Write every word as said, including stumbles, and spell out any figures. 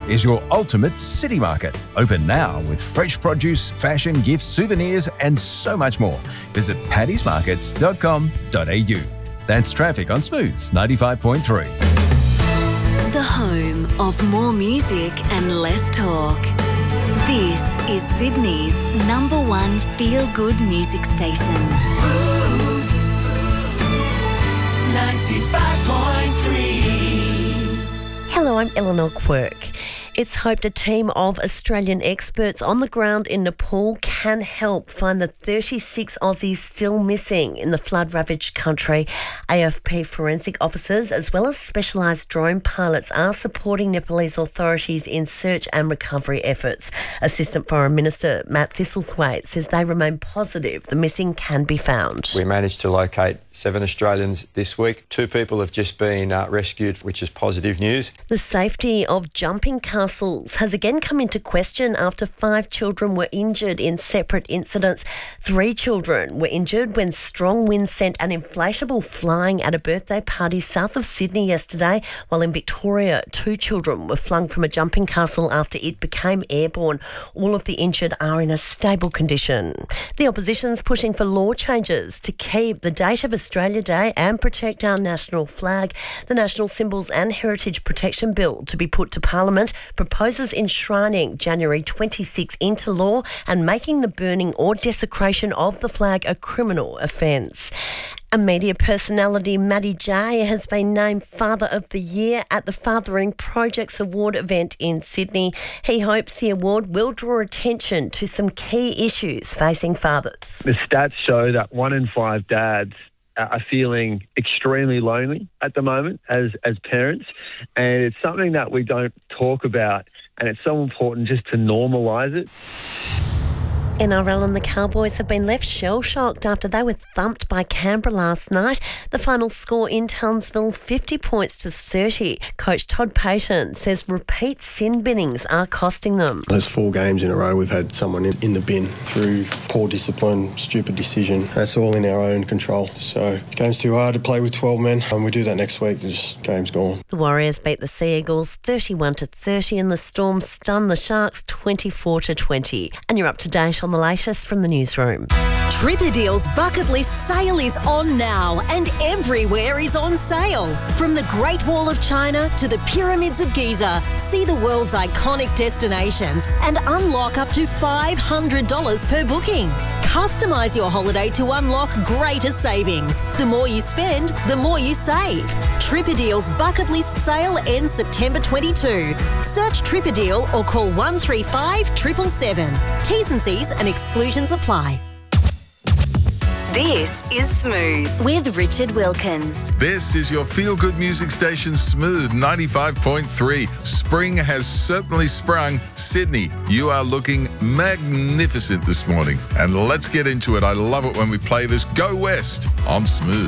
is your ultimate city market. Open now with fresh produce, fashion, gifts, souvenirs, and so much more. Visit paddy's markets dot com dot a u. That's traffic on Smooths ninety-five point three. The home of more music and less talk. This is Sydney's number one feel-good music station. Smooth ninety-five point three. Hello, I'm Eleanor Quirk. It's hoped a team of Australian experts on the ground in Nepal can help find the thirty-six Aussies still missing in the flood-ravaged country. A F P forensic officers as well as specialised drone pilots are supporting Nepalese authorities in search and recovery efforts. Assistant Foreign Minister Matt Thistlethwaite says they remain positive the missing can be found. We managed to locate seven Australians this week. Two people have just been uh, rescued, which is positive news. The safety of jumping castles has again come into question after five children were injured in separate incidents. Three children were injured when strong winds sent an inflatable flying at a birthday party south of Sydney yesterday, while in Victoria, two children were flung from a jumping castle after it became airborne. All of the injured are in a stable condition. The opposition's pushing for law changes to keep the date of Australia Day and protect our national flag. The National Symbols and Heritage Protection Bill to be put to Parliament proposes enshrining January twenty-sixth into law and making the burning or desecration of the flag a criminal offence. A media personality, Matty J, has been named Father of the Year at the Fathering Projects Award event in Sydney. He hopes the award will draw attention to some key issues facing fathers. The stats show that one in five dads are feeling extremely lonely at the moment as, as parents, and it's something that we don't talk about, and it's so important just to normalise it. N R L and the Cowboys have been left shell-shocked after they were thumped by Canberra last night. The final score in Townsville, fifty points to thirty. Coach Todd Payton says repeat sin binnings are costing them. There's four games in a row we've had someone in, in the bin through poor discipline, stupid decision. That's all in our own control. So the game's too hard to play with twelve men, and we do that next week, this game's gone. The Warriors beat the Sea Eagles thirty-one to thirty and the Storm stunned the Sharks twenty-four to twenty. And you're up to date on the latest from the newsroom. Tripadeal's bucket list sale is on now and everywhere is on sale. From the Great Wall of China to the Pyramids of Giza, see the world's iconic destinations and unlock up to five hundred dollars per booking. Customise your holiday to unlock greater savings. The more you spend, the more you save. Tripadeal's bucket list sale ends September twenty-second. Search Tripadeal or call one three five seven seven seven. T's and C's and exclusions apply. This is Smooth with Richard Wilkins. This is your feel-good music station, Smooth ninety-five point three. Spring has certainly sprung. Sydney, you are looking magnificent this morning. And let's get into it. I love it when we play this Go West on Smooth.